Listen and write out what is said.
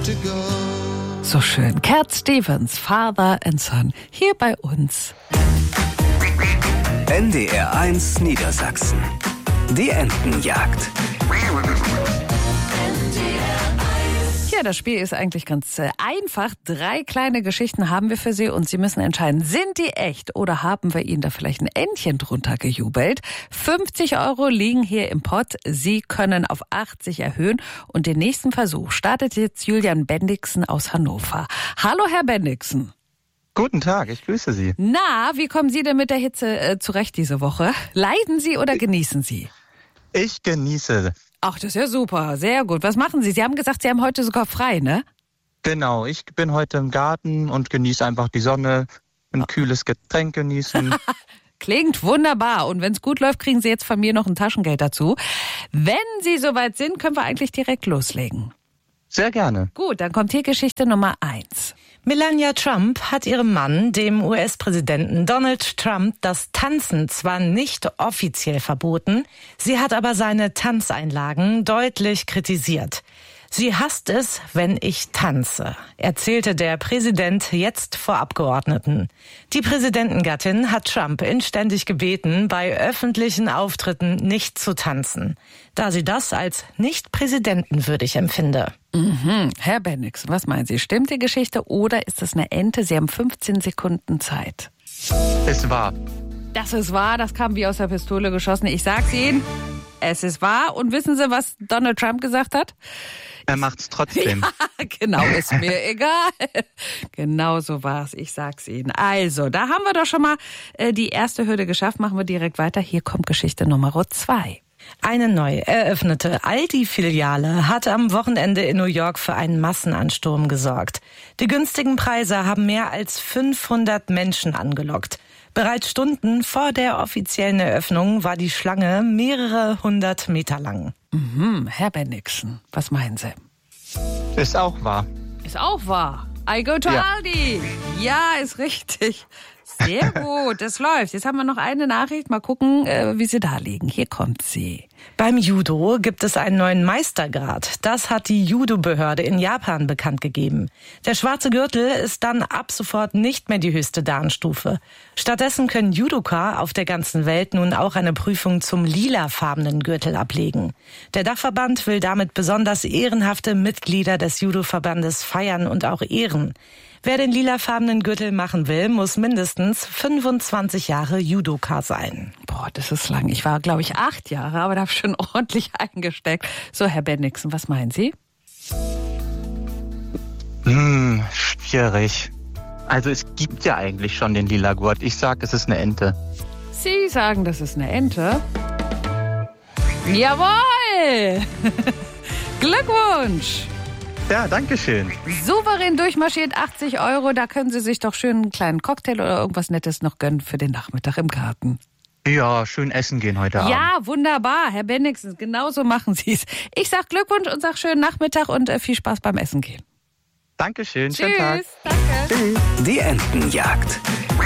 So schön. Cat Stevens, Father and Son, hier bei uns. NDR1 Niedersachsen. Die Entenjagd. Ja, das Spiel ist eigentlich ganz einfach. 3 kleine Geschichten haben wir für Sie und Sie müssen entscheiden, sind die echt oder haben wir Ihnen da vielleicht ein Entchen drunter gejubelt? 50 € liegen hier im Pott. Sie können auf 80 erhöhen und den nächsten Versuch startet jetzt Julian Bendixen aus Hannover. Hallo, Herr Bendixen. Guten Tag, ich grüße Sie. Na, wie kommen Sie denn mit der Hitze zurecht diese Woche? Leiden Sie oder genießen Sie? Ich genieße. Ach, das ist ja super, sehr gut. Was machen Sie? Sie haben gesagt, Sie haben heute sogar frei, ne? Genau, ich bin heute im Garten und genieße einfach die Sonne, ein kühles Getränk genießen. Klingt wunderbar. Und wenn es gut läuft, kriegen Sie jetzt von mir noch ein Taschengeld dazu. Wenn Sie soweit sind, können wir eigentlich direkt loslegen. Sehr gerne. Gut, dann kommt hier Geschichte Nummer 1. Melania Trump hat ihrem Mann, dem US-Präsidenten Donald Trump, das Tanzen zwar nicht offiziell verboten, sie hat aber seine Tanzeinlagen deutlich kritisiert. Sie hasst es, wenn ich tanze, erzählte der Präsident jetzt vor Abgeordneten. Die Präsidentengattin hat Trump inständig gebeten, bei öffentlichen Auftritten nicht zu tanzen, da sie das als nicht präsidentenwürdig empfinde. Herr Bendixen, was meinen Sie? Stimmt die Geschichte oder ist das eine Ente? Sie haben 15 Sekunden Zeit. Es war. Das ist wahr, das kam wie aus der Pistole geschossen. Ich sag's Ihnen, es ist wahr. Und wissen Sie, was Donald Trump gesagt hat? Er macht's trotzdem. Ja, genau, ist mir egal. Genau so war's, ich sag's Ihnen. Also, da haben wir doch schon mal die erste Hürde geschafft. Machen wir direkt weiter. Hier kommt Geschichte Nummer 2. Eine neu eröffnete Aldi-Filiale hat am Wochenende in New York für einen Massenansturm gesorgt. Die günstigen Preise haben mehr als 500 Menschen angelockt. Bereits Stunden vor der offiziellen Eröffnung war die Schlange mehrere 100 Meter lang. Herr Bendixen, was meinen Sie? Ist auch wahr. Ist auch wahr. I go to Aldi. Ja, ist richtig. Sehr gut, das läuft. Jetzt haben wir noch eine Nachricht. Mal gucken, wie sie da liegen. Hier kommt sie. Beim Judo gibt es einen neuen Meistergrad. Das hat die Judo-Behörde in Japan bekannt gegeben. Der schwarze Gürtel ist dann ab sofort nicht mehr die höchste Dan-Stufe. Stattdessen können Judoka auf der ganzen Welt nun auch eine Prüfung zum lilafarbenen Gürtel ablegen. Der Dachverband will damit besonders ehrenhafte Mitglieder des Judo-Verbandes feiern und auch ehren. Wer den lilafarbenen Gürtel machen will, muss mindestens 25 Jahre Judoka sein. Boah, das ist lang. Ich war, glaube ich, 8 Jahre, aber da habe ich schon ordentlich eingesteckt. So, Herr Bendixen, was meinen Sie? Schwierig. Also es gibt ja eigentlich schon den lila Gurt. Ich sag, es ist eine Ente. Sie sagen, das ist eine Ente. Jawohl! Glückwunsch! Ja, danke schön. Souverän durchmarschiert, 80 €. Da können Sie sich doch schön einen kleinen Cocktail oder irgendwas Nettes noch gönnen für den Nachmittag im Garten. Ja, schön essen gehen heute Abend. Ja, wunderbar, Herr Bendixen, genau so machen Sie es. Ich sag Glückwunsch und sag schönen Nachmittag und viel Spaß beim Essen gehen. Dankeschön, Tschüss, schönen Tag. Danke. Die Entenjagd.